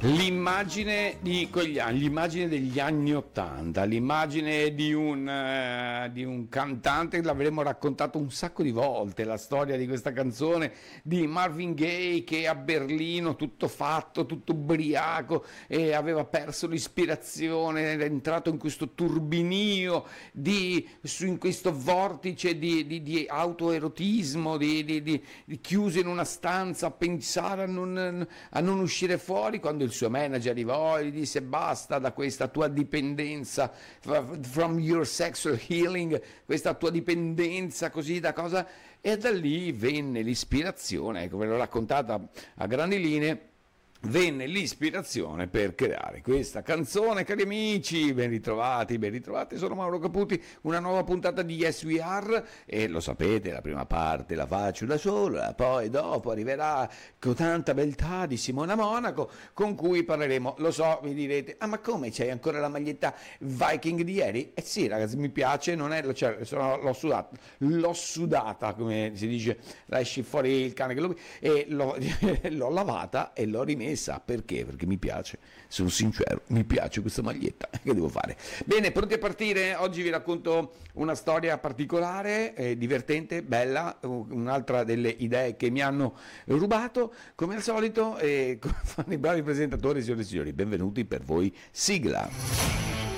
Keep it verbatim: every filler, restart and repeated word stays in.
L'immagine di quegli anni, l'immagine degli anni ottanta, l'immagine di un, uh, di un cantante, l'avremmo raccontato un sacco di volte, la storia di questa canzone di Marvin Gaye che a Berlino, tutto fatto, tutto ubriaco, e aveva perso l'ispirazione, era entrato in questo turbinio, di, su, in questo vortice di, di, di autoerotismo, di, di, di, di chiuso in una stanza a pensare a non, a non uscire fuori, quando il suo manager arrivò e gli disse basta da questa tua dipendenza, from your sexual healing, questa tua dipendenza così da cosa, e da lì venne l'ispirazione, come l'ho raccontata a grandi linee, venne l'ispirazione per creare questa canzone. Cari amici, ben ritrovati, ben ritrovati, sono Mauro Caputi, una nuova puntata di Yes We Are, e lo sapete, la prima parte la faccio da sola, poi dopo arriverà con tanta beltà di Simona Monaco, con cui parleremo. Lo so, mi direte, ah ma come, c'hai ancora la maglietta Viking di ieri? Eh sì ragazzi, mi piace, non è, cioè, sono, l'ho sudata, l'ho sudata, come si dice, la esci fuori il cane che lo, e l'ho, l'ho lavata e l'ho rimessa. Perché? Perché mi piace, sono sincero, mi piace questa maglietta, che devo fare? Bene, pronti a partire? Oggi vi racconto una storia particolare, eh, divertente, bella, un'altra delle idee che mi hanno rubato, come al solito, e come fanno i bravi presentatori, signore e signori, benvenuti per voi, sigla.